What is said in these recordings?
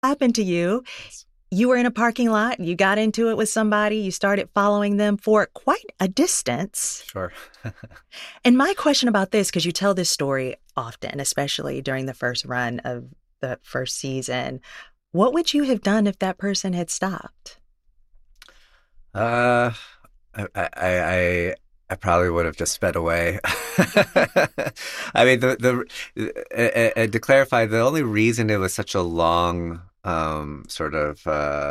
happened to you? You were in a parking lot, you got into it with somebody, you started following them for quite a distance. Sure. And my question about this, because you tell this story often, especially during the first run of the first season, what would you have done if that person had stopped? Uh, I probably would have just sped away. I mean, and to clarify, the only reason it was such a long sort of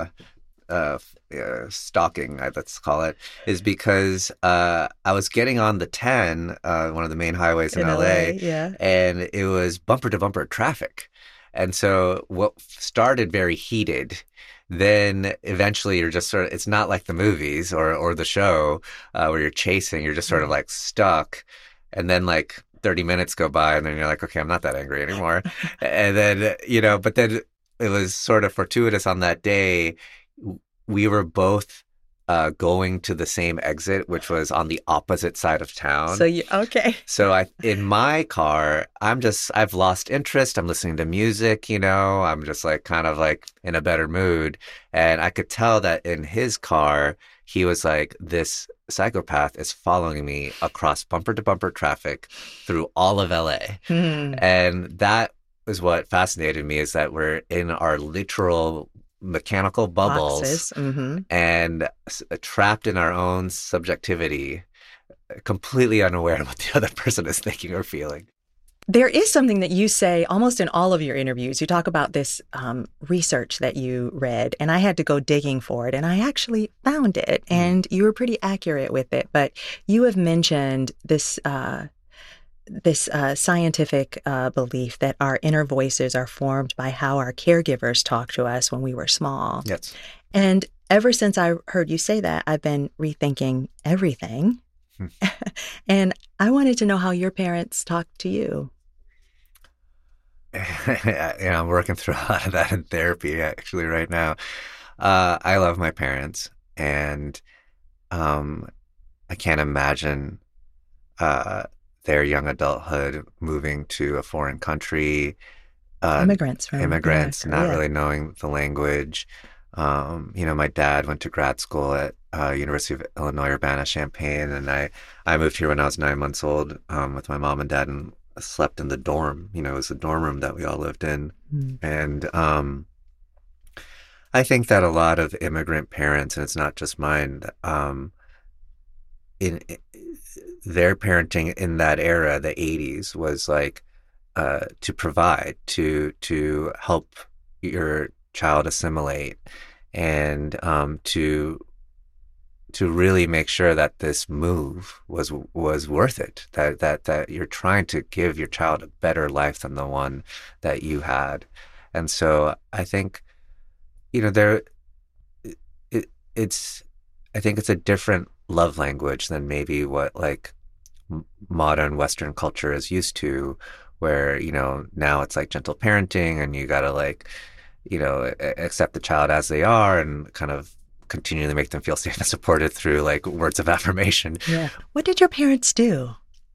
stalking, let's call it, is because I was getting on the 10, one of the main highways in In LA, LA, yeah. and it was bumper to bumper traffic. And so what started very heated, then eventually you're just sort of, it's not like the movies or the show where you're chasing, you're just sort of Right. like stuck. And then like 30 minutes go by and then you're like, okay, I'm not that angry anymore. And then, but then it was sort of fortuitous on that day. We were both going to the same exit, which was on the opposite side of So town. you, okay. So in my car, I've lost interest. I'm listening to music, I'm just like kind of like in a better mood. And I could tell that in his car, he was like, this psychopath is following me across bumper to bumper traffic through all of LA. Hmm. And that is what fascinated me, is that we're in our literal mechanical bubbles Boxes. Hmm. and trapped in our own subjectivity, completely unaware of what the other person is thinking or feeling. There is something that you say almost in all of your interviews. You talk about this research that you read, and I had to go digging for it, and I actually found it, Mm. and you were pretty accurate with it. But you have mentioned this scientific belief that our inner voices are formed by how our caregivers talk to us when we were small. Yes. And ever since I heard you say that, I've been rethinking everything. Hmm. And I wanted to know how your parents talked to you. I'm working through a lot of that in therapy actually right now. I love my parents, and um, I can't imagine uh, their young adulthood moving to a foreign country, uh, Immigrants from, yeah, immigrants, not Korea. really knowing the language. My dad went to grad school at University of Illinois Urbana-Champaign, and I moved here when I was 9 months old with my mom and dad, and slept in the dorm. It was the dorm room that we all lived in, Mm. and I think that a lot of immigrant parents, and it's not just mine, in their parenting in that era, the 80s, was like to provide, to help your child assimilate, and to really make sure that this move was worth it. That you're trying to give your child a better life than the one that you had. And so I think there it, it's I think it's a different love language than maybe what like modern Western culture is used to, where, now it's like gentle parenting and you gotta like, accept the child as they are and kind of continually make them feel safe and supported through like words of affirmation. Yeah. What did your parents do?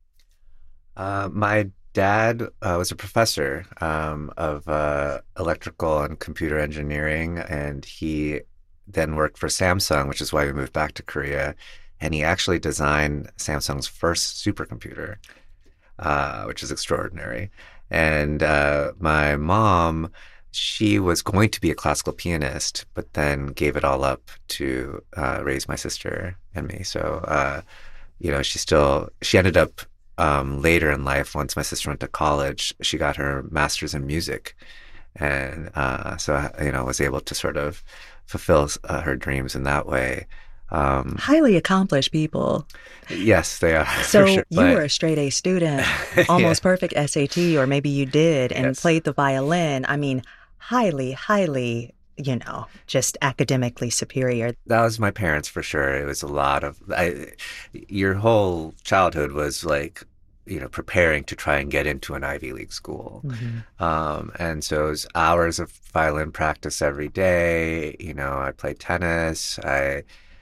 My dad was a professor of electrical and computer engineering, and he then worked for Samsung, which is why we moved back to Korea. And he actually designed Samsung's first supercomputer, which is extraordinary. And my mom, she was going to be a classical pianist, but then gave it all up to raise my sister and me. So, she ended up later in life, once my sister went to college, she got her master's in music. And so, was able to sort of fulfill her dreams in that way. Um, Highly accomplished people. yes, they are for So sure. you were But a straight A student, yeah, almost perfect SAT, or maybe you did, and yes. played the violin. I mean, highly, highly, just academically superior. That was my parents for sure. It was a lot of your whole childhood was like, preparing to try and get into an Ivy League school. Hmm. And so it was hours of violin practice every day. I played tennis. I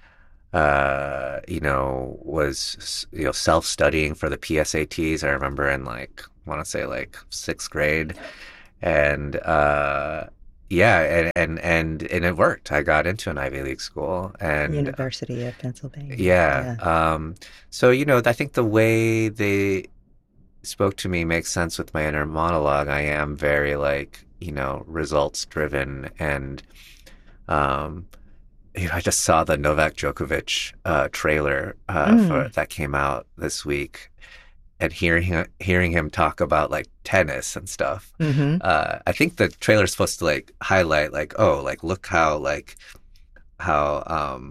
was, self-studying for the PSATs. I remember in like, I want to say like sixth grade. And, yeah, and it worked. I got into an Ivy League school, and University of Pennsylvania. yeah. Yeah. So, I think the way they spoke to me makes sense with my inner monologue. I am very like, results driven, and um, I just saw the Novak Djokovic trailer for Mm. that came out this week, and hearing him talk about like tennis and stuff. Hmm. I think the trailer's supposed to like highlight like, oh, like look how like how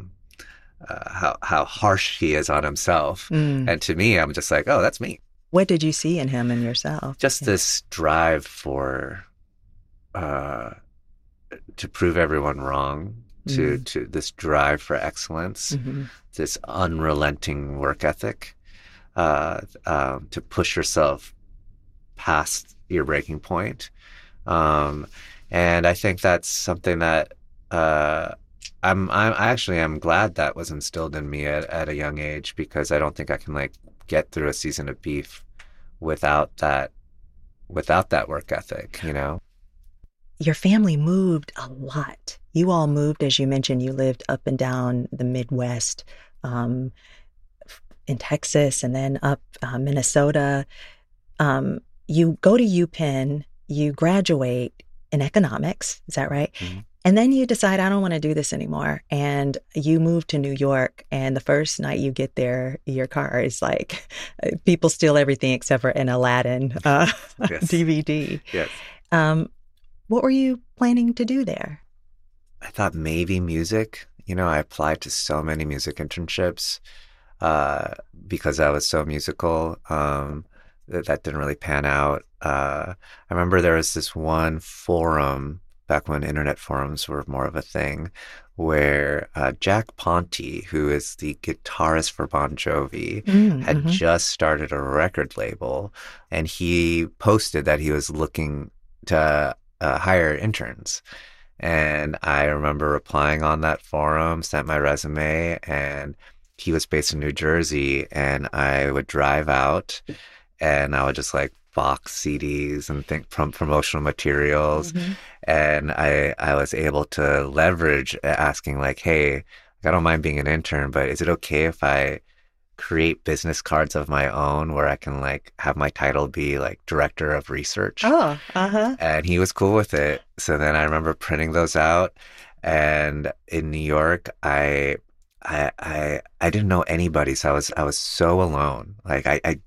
how harsh he is on himself. Mm. And to me, I'm just like, oh, that's me. What did you see in him and yourself? Just Yeah. this drive for uh, to prove everyone wrong, Mm. to this drive for excellence, Hmm. this unrelenting work ethic, to push yourself past your breaking point. Um, and I think that's something that uh, I'm glad that was instilled in me at a young age, because I don't think I can like get through a season of Beef without that work ethic. Your family moved a lot. You all moved, as you mentioned, you lived up and down the Midwest, um, in Texas and then up Minnesota. You go to UPenn, you graduate in economics, is that right? Mm-hmm. And then you decide, I don't want to do this anymore. And you move to New York. And the first night you get there, your car is like, people steal everything except for an Aladdin Yes. DVD. Yes. Um, what were you planning to do there? I thought maybe music. I applied to so many music internships because I was so musical. That didn't really pan out. I remember there was this one forum back when internet forums were more of a thing, where Jack Ponty, who is the guitarist for Bon Jovi, had Mm-hmm. just started a record label, and he posted that he was looking to hire interns. And I remember replying on that forum, sent my resume, and he was based in New Jersey, and I would drive out and I would just like box CDs and think from promotional materials. Mm-hmm. And I was able to leverage asking like, hey, I don't mind being an intern, but is it okay if I create business cards of my own where I can like have my title be like director of research? Oh, uh-huh. And he was cool with it. So then I remember printing those out. And in New York, I didn't know anybody, so I was so alone. Like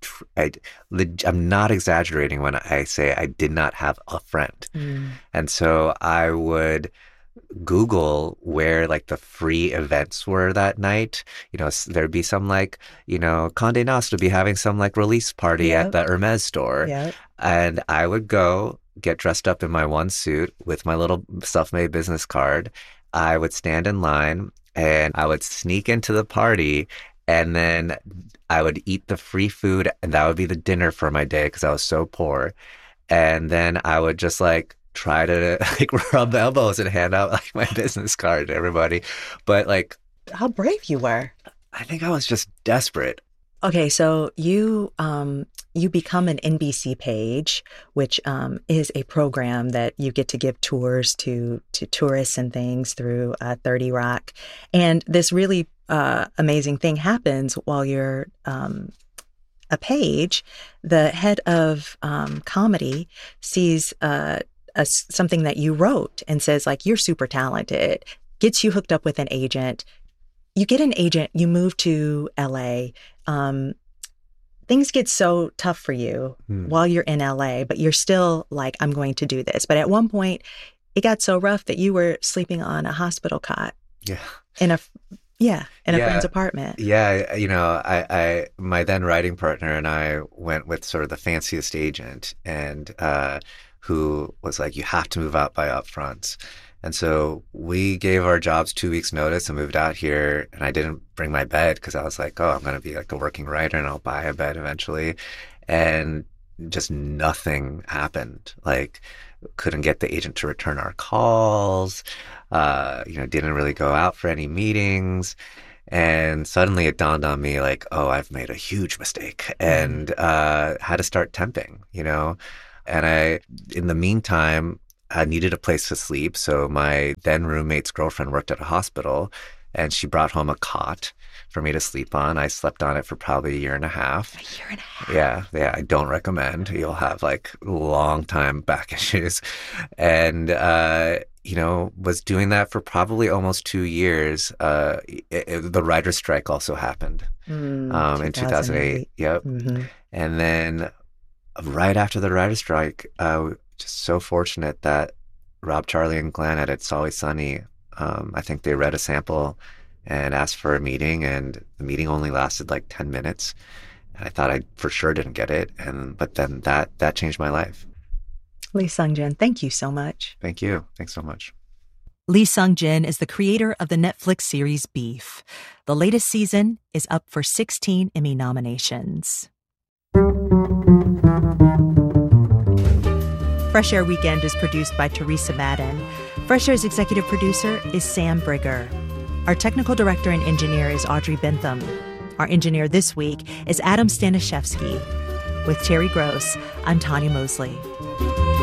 I'm not exaggerating when I say I did not have a friend. Mm. And so I would Google where like the free events were that night. There'd be some like, Condé Nast would be having some like release party at Yep. the Hermes store. Yep. And I would go get dressed up in my one suit with my little self-made business card. I would stand in line and I would sneak into the party, and then I would eat the free food, and that would be the dinner for my day because I was so poor. And then I would just like try to like rub elbows and hand out like my business card to everybody. But like, How brave you were. I think I was just desperate. Okay, so you become an NBC page, which is a program that you get to give tours to tourists and things through 30 Rock, and this really amazing thing happens while you're a page. The head of comedy sees something that you wrote and says like, you're super talented, gets you hooked up with an agent. You get an agent, you move to LA. Things get so tough for you while you're in LA, but you're still like, I'm going to do this. But at one point, it got so rough that you were sleeping on a hospital cot Yeah. in a Yeah. friend's apartment. Yeah, I my then writing partner and I went with sort of the fanciest agent, and who was like, you have to move out by upfronts. And so we gave our jobs 2 weeks notice and moved out here. And I didn't bring my bed because I was like, oh, I'm going to be like a working writer and I'll buy a bed eventually. And just nothing happened. Like, couldn't get the agent to return our calls. Didn't really go out for any meetings. And suddenly it dawned on me like, oh, I've made a huge mistake, and had to start temping. And in the meantime, I needed a place to sleep. So my then roommate's girlfriend worked at a hospital, and she brought home a cot for me to sleep on. I slept on it for probably a year and a half. A year and a half. Yeah, I don't recommend. You'll have like long time back issues. And, was doing that for probably almost 2 years. The writer's strike also happened in 2008. Yep. Mm-hmm. And then right after the writer's strike, just so fortunate that Rob, Charlie, and Glenn at It's Always Sunny, I think they read a sample and asked for a meeting, and the meeting only lasted like 10 minutes. And I thought I for sure didn't get it. But then that changed my life. Lee Sung-jin, thank you so much. Thank you. Thanks so much. Lee Sung-jin is the creator of the Netflix series Beef. The latest season is up for 16 Emmy nominations. Fresh Air Weekend is produced by Teresa Madden. Fresh Air's executive producer is Sam Brigger. Our technical director and engineer is Audrey Bentham. Our engineer this week is Adam Stanishevsky. With Terry Gross, I'm Tanya Mosley.